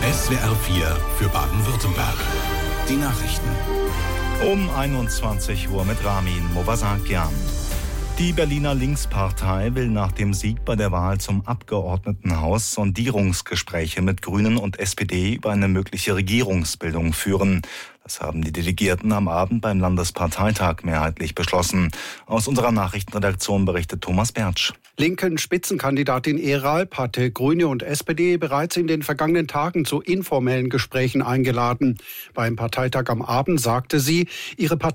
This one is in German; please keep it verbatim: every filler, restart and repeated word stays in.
S W R vier für Baden-Württemberg. Die Nachrichten. Um einundzwanzig Uhr mit Ramin Movasakian. Die Berliner Linkspartei will nach dem Sieg bei der Wahl zum Abgeordnetenhaus Sondierungsgespräche mit Grünen und S P D über eine mögliche Regierungsbildung führen. Das haben die Delegierten am Abend beim Landesparteitag mehrheitlich beschlossen. Aus unserer Nachrichtenredaktion berichtet Thomas Bertsch. Linken Spitzenkandidatin Eralp hatte Grüne und S P D bereits in den vergangenen Tagen zu informellen Gesprächen eingeladen. Beim Parteitag am Abend sagte sie, ihre Partei